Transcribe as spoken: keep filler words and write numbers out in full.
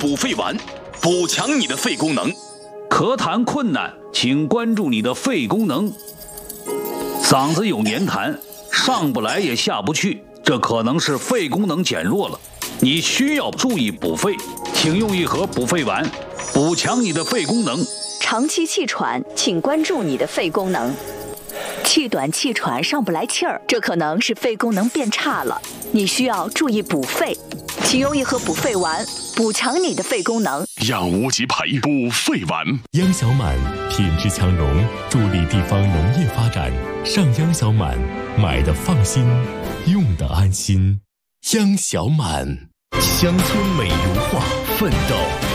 补肺丸，补强你的肺功能。 咳痰困难，请关注你的肺功能。嗓子有黏痰，上不来也下不去，这可能是肺功能减弱了，你需要注意补肺，请用一盒补肺丸，补强你的肺功能。 长期气喘，请关注你的肺功能。气短气喘上不来气儿，这可能是肺功能变差了，你需要注意补肺，请用一盒补肺丸，补强你的肺功能。 养无极培补肺丸， 央小满品质强农，助力地方农业发展。上央小满，买的放心，用的安心。央小满，乡村美如画，奋斗